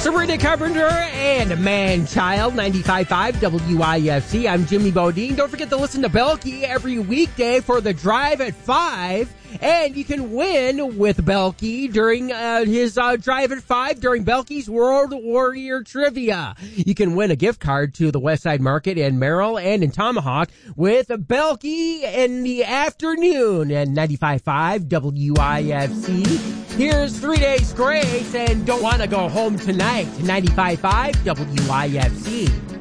Sabrina Carpenter and Man-Child, 95.5 WIFC. I'm Jimmy Bodine. Don't forget to listen to Belky every weekday for the Drive at 5. And you can win with Belky during his Drive at 5 during Belky's World Warrior Trivia. You can win a gift card to the Westside Market in Merrill and in Tomahawk with Belky in the afternoon at 95.5 WIFC. Here's 3 Days Grace and Don't Want to Go Home Tonight, 95.5 WIFC.